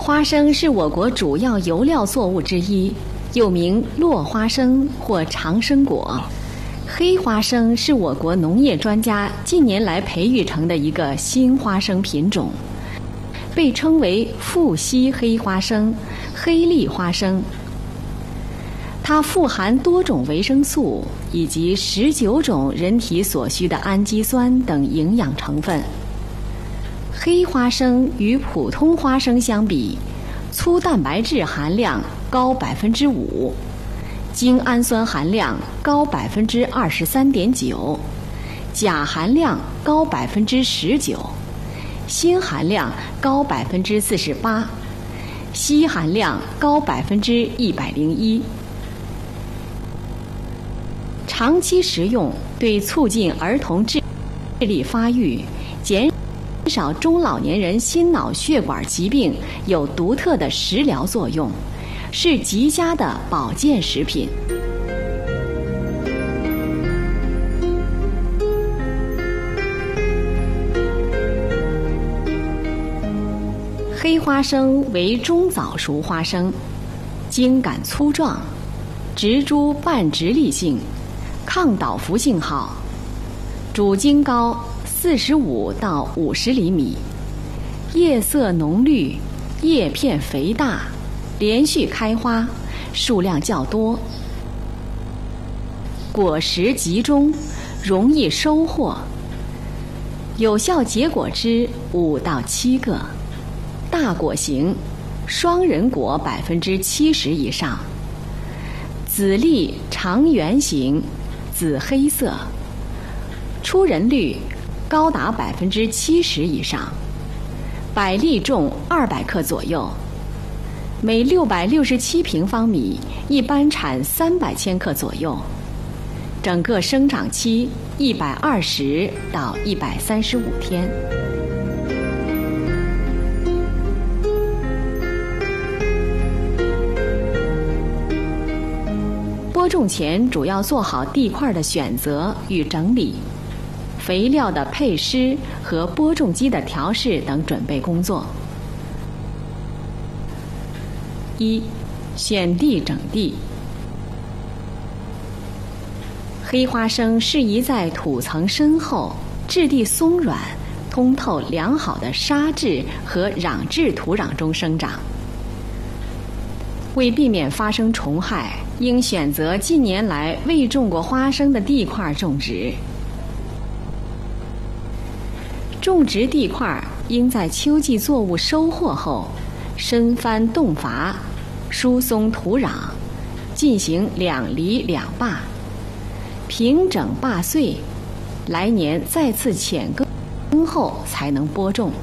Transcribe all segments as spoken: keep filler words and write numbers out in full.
花生是我国主要油料作物之一，又名落花生或长生果。黑花生是我国农业专家近年来培育成的一个新花生品种，被称为富硒黑花生、黑粒花生。它富含多种维生素以及十九种人体所需的氨基酸等营养成分。黑花生与普通花生相比，粗蛋白质含量高百分之五，精氨酸含量高百分之二十三点九，钾含量高百分之十九，锌含量高百分之四十八，硒含量高百分之一百零一。长期食用对促进儿童智力发育、减少中老年人心脑血管疾病有独特的食疗作用，是极佳的保健食品。黑花生为中早熟花生，茎秆粗壮，植株半直立性，抗倒伏性好，主茎高四十五到五十厘米，叶色浓绿，叶片肥大，连续开花，数量较多，果实集中，容易收获。有效结果枝五到七个，大果型，双人果百分之七十以上，籽粒长圆形，紫黑色，出仁率高达百分之七十以上，百粒重二百克左右，每六百六十七平方米一般产三百千克左右，整个生长期一百二十到一百三十五天。播种前主要做好地块的选择与整理，肥料的配施和播种机的调试等准备工作。一、选地整地。黑花生适宜在土层深厚、质地松软、通透良好的沙质和壤质土壤中生长。为避免发生虫害，应选择近年来未种过花生的地块种植。种植地块应在秋季作物收获后，深翻洞伐，疏松土壤，进行两犁两坝，平整坝穗，来年再次浅耕后才能播种。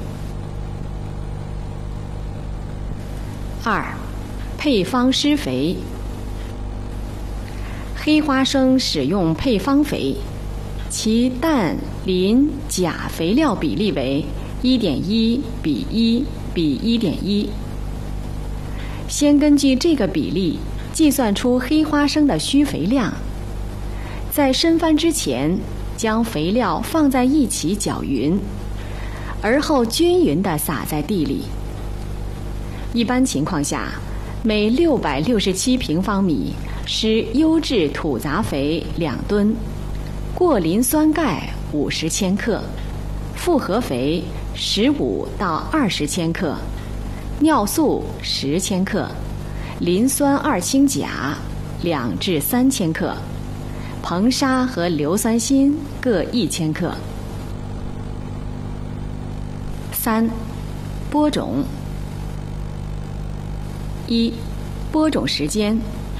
二、配方施肥。黑花生使用配方肥，其氮、磷、钾肥料比例为 一点一 比一比 一点一。先根据这个比例计算出黑花生的需肥量，在深翻之前将肥料放在一起搅匀，而后均匀地撒在地里。一般情况下，每六百六十七平方米施优质土杂肥两吨，过磷酸钙五十千克，复合肥十五到二十千克，尿素十千克，磷酸二氢钾两至三千克，硼砂和硫酸锌各一千克。三、播种。一、播种时间。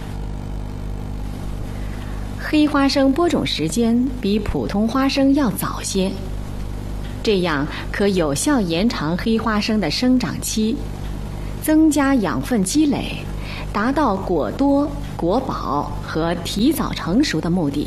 黑花生播种时间比普通花生要早些，这样可有效延长黑花生的生长期，增加养分积累，达到果多、果饱和提早成熟的目的。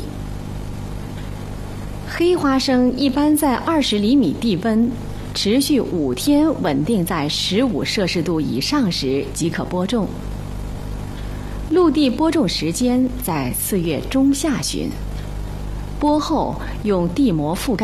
黑花生一般在二十厘米地温，持续五天稳定在十五摄氏度以上时即可播种。陆地播种时间在四月中下旬，播后用地膜覆盖。